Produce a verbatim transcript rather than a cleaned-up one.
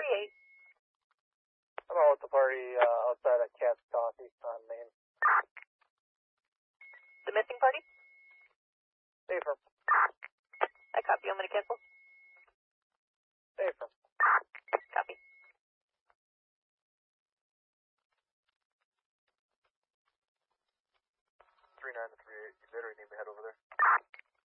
forty-eight. I'm out with the party uh, outside of Cat's Coffee on Main. The missing party? Stay firm. I copy. I'm going to cancel. Stay firm. Copy. three nine to three eight. You better need me head over there.